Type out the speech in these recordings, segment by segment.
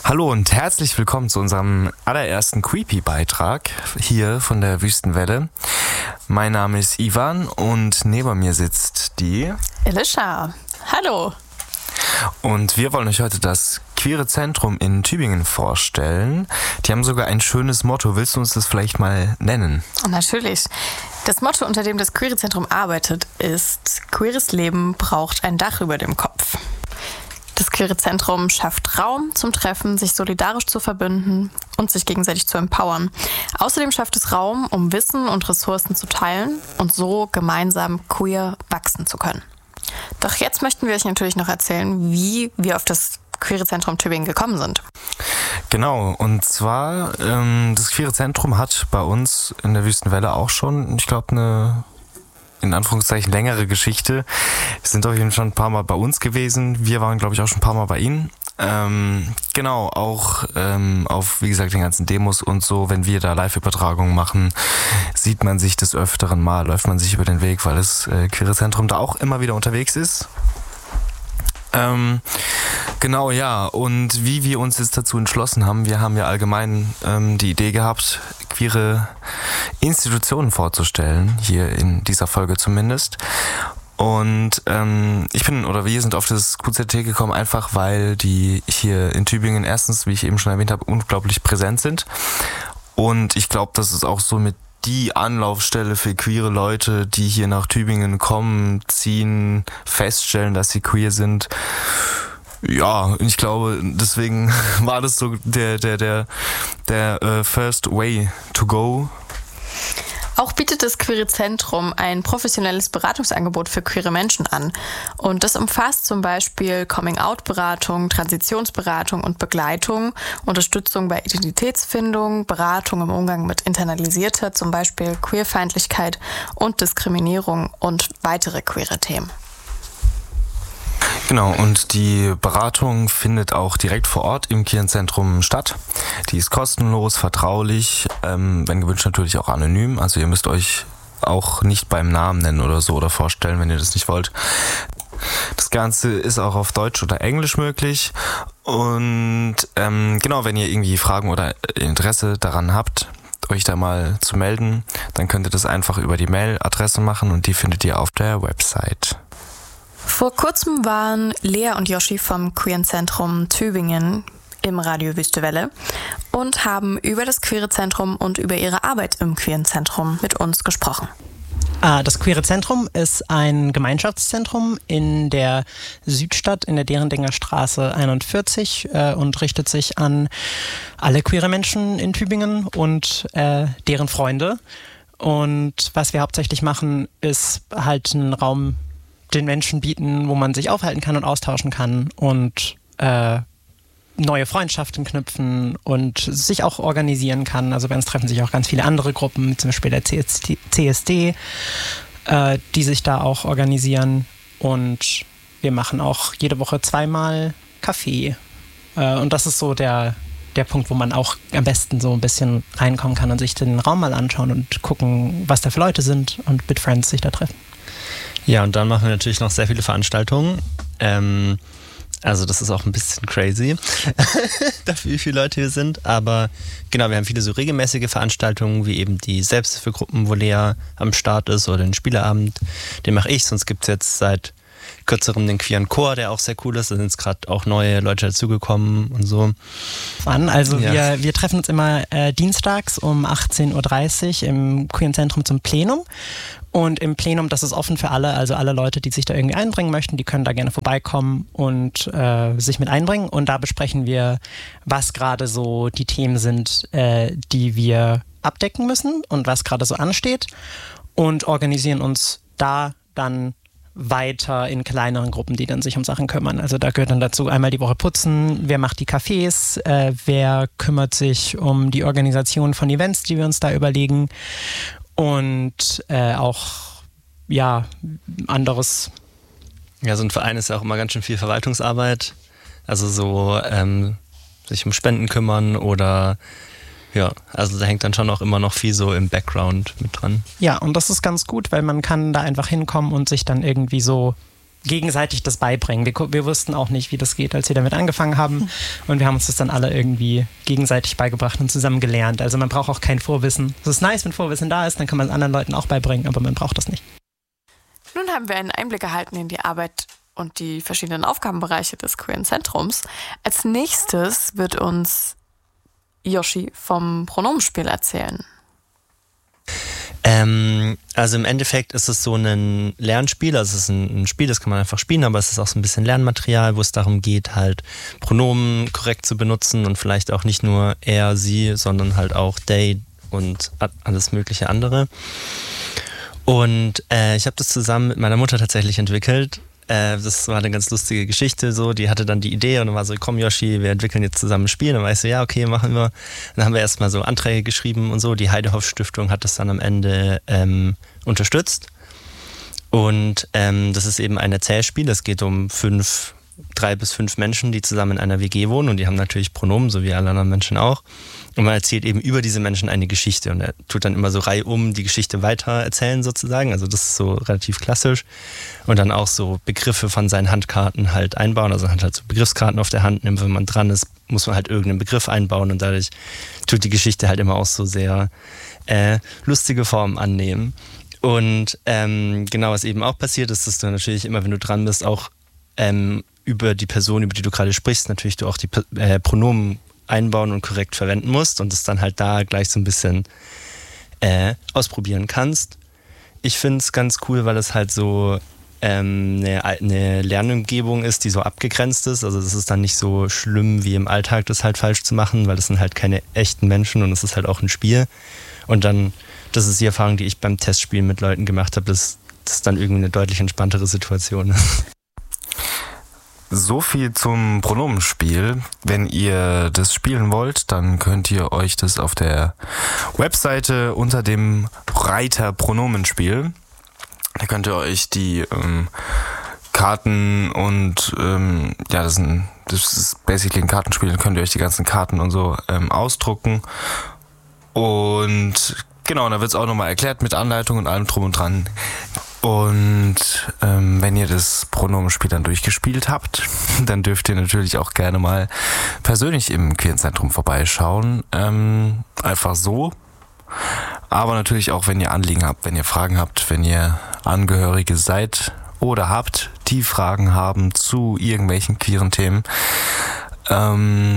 Hallo und herzlich willkommen zu unserem allerersten Creepy-Beitrag hier von der Wüstenwelle. Mein Name ist Ivan und neben mir sitzt die Elisha. Hallo. Und wir wollen euch heute das Queere Zentrum in Tübingen vorstellen. Die haben sogar ein schönes Motto. Willst du uns das vielleicht mal nennen? Natürlich. Das Motto, unter dem das Queere Zentrum arbeitet, ist: Queeres Leben braucht ein Dach über dem Kopf. Das Queere Zentrum schafft Raum zum Treffen, sich solidarisch zu verbünden und sich gegenseitig zu empowern. Außerdem schafft es Raum, um Wissen und Ressourcen zu teilen und so gemeinsam queer wachsen zu können. Doch jetzt möchten wir euch natürlich noch erzählen, wie wir auf das Queere Zentrum Tübingen gekommen sind. Genau, und zwar das Queere Zentrum hat bei uns in der Wüstenwelle auch schon, ich glaube, eine in Anführungszeichen längere Geschichte. Wir sind auf jeden Fall schon ein paar Mal bei uns gewesen. Wir waren, glaube ich, auch schon ein paar Mal bei Ihnen. Genau, auch auf, wie gesagt, den ganzen Demos und so, wenn wir da Live-Übertragungen machen, sieht man sich des Öfteren mal, läuft man sich über den Weg, weil das Queere Zentrum da auch immer wieder unterwegs ist. Genau, ja, und wie wir uns jetzt dazu entschlossen haben, wir haben ja allgemein die Idee gehabt, queere Institutionen vorzustellen, hier in dieser Folge zumindest. Und wir sind auf das QZT gekommen, einfach weil die hier in Tübingen erstens, wie ich eben schon erwähnt habe, unglaublich präsent sind. Und ich glaube, das ist auch so mit die Anlaufstelle für queere Leute, die hier nach Tübingen kommen, ziehen, feststellen, dass sie queer sind. Ja, ich glaube, deswegen war das so der first way to go. Auch bietet das Queere Zentrum ein professionelles Beratungsangebot für queere Menschen an. Und das umfasst zum Beispiel Coming-out-Beratung, Transitionsberatung und Begleitung, Unterstützung bei Identitätsfindung, Beratung im Umgang mit internalisierter, zum Beispiel Queerfeindlichkeit und Diskriminierung und weitere queere Themen. Genau, und die Beratung findet auch direkt vor Ort im Queeren Zentrum statt. Die ist kostenlos, vertraulich, wenn gewünscht natürlich auch anonym. Also ihr müsst euch auch nicht beim Namen nennen oder so oder vorstellen, wenn ihr das nicht wollt. Das Ganze ist auch auf Deutsch oder Englisch möglich. Und genau, wenn ihr irgendwie Fragen oder Interesse daran habt, euch da mal zu melden, dann könnt ihr das einfach über die Mailadresse machen und die findet ihr auf der Website. Vor kurzem waren Lea und Joshi vom Queeren Zentrum Tübingen im Radio Wüstewelle und haben über das Queere Zentrum und über ihre Arbeit im Queeren Zentrum mit uns gesprochen. Das Queere Zentrum ist ein Gemeinschaftszentrum in der Südstadt in der Derendinger Straße 41 und richtet sich an alle queere Menschen in Tübingen und deren Freunde. Und was wir hauptsächlich machen, ist halt einen Raum den Menschen bieten, wo man sich aufhalten kann und austauschen kann und neue Freundschaften knüpfen und sich auch organisieren kann. Also bei uns treffen sich auch ganz viele andere Gruppen, zum Beispiel der CSD, die sich da auch organisieren. Und wir machen auch jede Woche 2-mal Kaffee. Und das ist so der Punkt, wo man auch am besten so ein bisschen reinkommen kann und sich den Raum mal anschauen und gucken, was da für Leute sind und mit Friends sich da treffen. Ja, und dann machen wir natürlich noch sehr viele Veranstaltungen. Also das ist auch ein bisschen crazy, dafür wie viele Leute hier sind. Aber genau, wir haben viele so regelmäßige Veranstaltungen, wie eben die Selbsthilfegruppen, wo Lea am Start ist, oder den Spieleabend. Den mache ich, sonst gibt es jetzt seit kürzerem den queeren Chor, der auch sehr cool ist. Da sind jetzt gerade auch neue Leute dazugekommen und so. Also ja. Wir treffen uns immer dienstags um 18.30 Uhr im Queeren Zentrum zum Plenum. Und im Plenum, das ist offen für alle, also alle Leute, die sich da irgendwie einbringen möchten, die können da gerne vorbeikommen und sich mit einbringen. Und da besprechen wir, was gerade so die Themen sind, die wir abdecken müssen und was gerade so ansteht. Und organisieren uns da dann weiter in kleineren Gruppen, die dann sich um Sachen kümmern. Also da gehört dann dazu einmal die Woche putzen, wer macht die Cafés, wer kümmert sich um die Organisation von Events, die wir uns da überlegen. Und auch, ja, anderes. Ja, so ein Verein ist ja auch immer ganz schön viel Verwaltungsarbeit. Also so sich um Spenden kümmern oder ja, also da hängt dann schon auch immer noch viel so im Background mit dran. Ja, und das ist ganz gut, weil man kann da einfach hinkommen und sich dann irgendwie so gegenseitig das beibringen. Wir wussten auch nicht, wie das geht, als wir damit angefangen haben. Und wir haben uns das dann alle irgendwie gegenseitig beigebracht und zusammen gelernt. Also man braucht auch kein Vorwissen. Es ist nice, wenn Vorwissen da ist, dann kann man es anderen Leuten auch beibringen, aber man braucht das nicht. Nun haben wir einen Einblick erhalten in die Arbeit und die verschiedenen Aufgabenbereiche des Queeren Zentrums. Als nächstes wird uns Yoshi vom Pronomenspiel erzählen. Also im Endeffekt ist es so ein Lernspiel, also es ist ein Spiel, das kann man einfach spielen, aber es ist auch so ein bisschen Lernmaterial, wo es darum geht, halt Pronomen korrekt zu benutzen und vielleicht auch nicht nur er, sie, sondern halt auch they und alles mögliche andere. Und ich habe das zusammen mit meiner Mutter tatsächlich entwickelt. Das war eine ganz lustige Geschichte, so. Die hatte dann die Idee und dann war so, komm Yoshi, wir entwickeln jetzt zusammen ein Spiel. Dann war ich so, ja, okay, machen wir. Dann haben wir erstmal so Anträge geschrieben und so. Die Heidehoff Stiftung hat das dann am Ende unterstützt. Und das ist eben ein Erzählspiel. Es geht um 3 bis 5 Menschen, die zusammen in einer WG wohnen und die haben natürlich Pronomen, so wie alle anderen Menschen auch. Und man erzählt eben über diese Menschen eine Geschichte und er tut dann immer so reihum die Geschichte weiter erzählen sozusagen. Also das ist so relativ klassisch. Und dann auch so Begriffe von seinen Handkarten halt einbauen. Also man hat halt so Begriffskarten auf der Hand, wenn man dran ist, muss man halt irgendeinen Begriff einbauen und dadurch tut die Geschichte halt immer auch so sehr lustige Formen annehmen. Und genau, was eben auch passiert ist, dass du natürlich immer, wenn du dran bist, auch über die Person, über die du gerade sprichst, natürlich du auch die Pronomen einbauen und korrekt verwenden musst und es dann halt da gleich so ein bisschen ausprobieren kannst. Ich finde es ganz cool, weil es halt so eine Lernumgebung ist, die so abgegrenzt ist. Also das ist dann nicht so schlimm wie im Alltag, das halt falsch zu machen, weil das sind halt keine echten Menschen und es ist halt auch ein Spiel. Und dann, das ist die Erfahrung, die ich beim Testspielen mit Leuten gemacht habe, dass das dann irgendwie eine deutlich entspanntere Situation ist. So viel zum Pronomenspiel. Wenn ihr das spielen wollt, dann könnt ihr euch das auf der Webseite unter dem Reiter Pronomenspiel, da könnt ihr euch die Karten und das ist basically ein Kartenspiel, da könnt ihr euch die ganzen Karten und so ausdrucken. Und genau, da wird es auch nochmal erklärt mit Anleitung und allem drum und dran. Und wenn ihr das Pronomenspiel dann durchgespielt habt, dann dürft ihr natürlich auch gerne mal persönlich im Queeren Zentrum vorbeischauen. Einfach so. Aber natürlich auch, wenn ihr Anliegen habt, wenn ihr Fragen habt, wenn ihr Angehörige seid oder habt, die Fragen haben zu irgendwelchen queeren Themen. Ja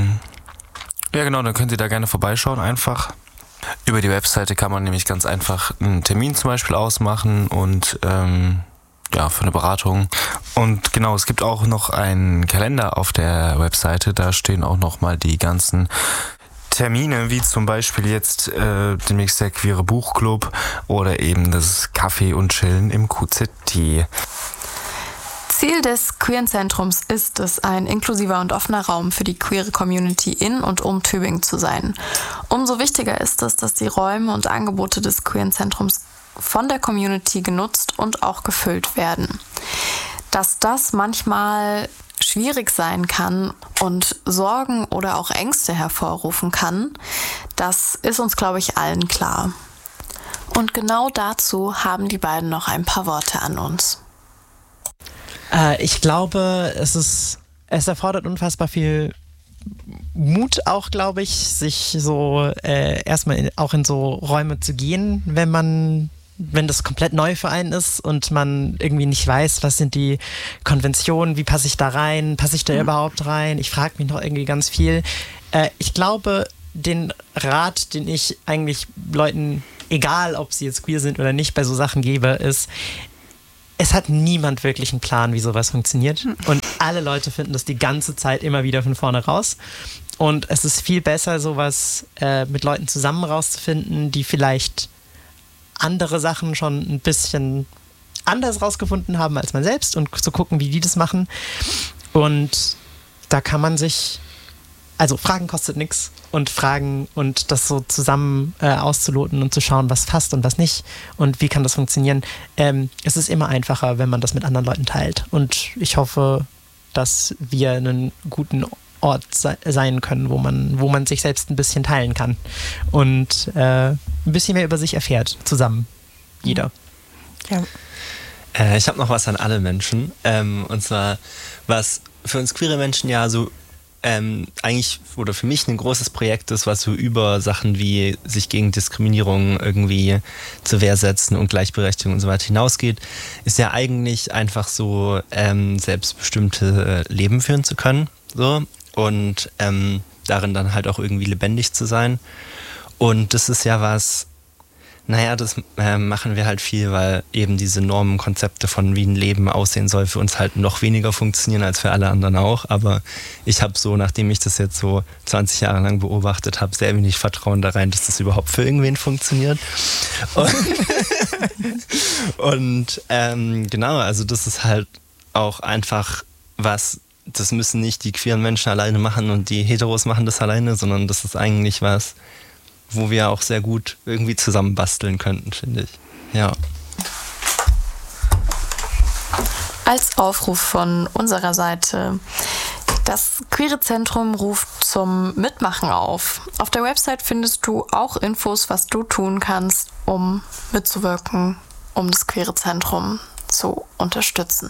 genau, dann könnt ihr da gerne vorbeischauen einfach. Über die Webseite kann man nämlich ganz einfach einen Termin zum Beispiel ausmachen und für eine Beratung. Und genau, es gibt auch noch einen Kalender auf der Webseite, da stehen auch nochmal die ganzen Termine, wie zum Beispiel jetzt demnächst der Queere Buchclub oder eben das Kaffee und Chillen im QZT. Ziel des Queeren Zentrums ist es, ein inklusiver und offener Raum für die queere Community in und um Tübingen zu sein. Umso wichtiger ist es, dass die Räume und Angebote des Queeren Zentrums von der Community genutzt und auch gefüllt werden. Dass das manchmal schwierig sein kann und Sorgen oder auch Ängste hervorrufen kann, das ist uns, glaube ich, allen klar. Und genau dazu haben die beiden noch ein paar Worte an uns. Ich glaube, es erfordert unfassbar viel Mut auch, glaube ich, sich so erstmal auch in so Räume zu gehen, wenn das komplett neu für einen ist und man irgendwie nicht weiß, was sind die Konventionen, wie passe ich da rein, passe ich da überhaupt rein? Ich frage mich noch irgendwie ganz viel. Ich glaube, den Rat, den ich eigentlich Leuten, egal ob sie jetzt queer sind oder nicht, bei so Sachen gebe, ist, es hat niemand wirklich einen Plan, wie sowas funktioniert. Und alle Leute finden das die ganze Zeit immer wieder von vorne raus. Und es ist viel besser, sowas mit Leuten zusammen rauszufinden, die vielleicht andere Sachen schon ein bisschen anders rausgefunden haben als man selbst und zu gucken, wie die das machen. Und da kann man sich, also Fragen kostet nichts und Fragen und das so zusammen auszuloten und zu schauen, was passt und was nicht und wie kann das funktionieren. Es ist immer einfacher, wenn man das mit anderen Leuten teilt. Und ich hoffe, dass wir einen guten Ort sein können, wo man sich selbst ein bisschen teilen kann und ein bisschen mehr über sich erfährt, zusammen. Jeder. Ja. Ich habe noch was an alle Menschen. Und zwar, was für uns queere Menschen ja so eigentlich, oder für mich ein großes Projekt ist, was so über Sachen wie sich gegen Diskriminierung irgendwie zur Wehr setzen und Gleichberechtigung und so weiter hinausgeht, ist ja eigentlich einfach so selbstbestimmte Leben führen zu können. So. Und darin dann halt auch irgendwie lebendig zu sein. Und das ist ja was, das machen wir halt viel, weil eben diese Normenkonzepte von wie ein Leben aussehen soll für uns halt noch weniger funktionieren als für alle anderen auch. Aber ich habe so, nachdem ich das jetzt so 20 Jahre lang beobachtet habe, sehr wenig Vertrauen da rein, dass das überhaupt für irgendwen funktioniert. Und genau, also das ist halt auch einfach was, das müssen nicht die queeren Menschen alleine machen und die Heteros machen das alleine, sondern das ist eigentlich was, wo wir auch sehr gut irgendwie zusammen basteln könnten, finde ich. Ja. Als Aufruf von unserer Seite: Das Queere Zentrum ruft zum Mitmachen auf. Auf der Website findest du auch Infos, was du tun kannst, um mitzuwirken, um das Queere Zentrum zu unterstützen.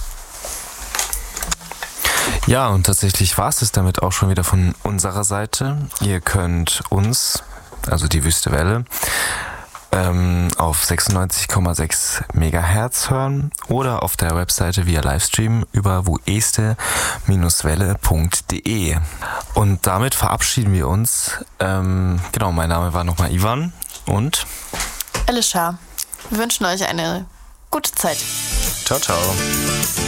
Ja, und tatsächlich war es damit auch schon wieder von unserer Seite. Ihr könnt uns, also die Wüste Welle, auf 96,6 Megahertz hören oder auf der Webseite via Livestream über wueste-welle.de. Und damit verabschieden wir uns. Genau, mein Name war nochmal Ivan und Alicia. Wir wünschen euch eine gute Zeit. Ciao, ciao.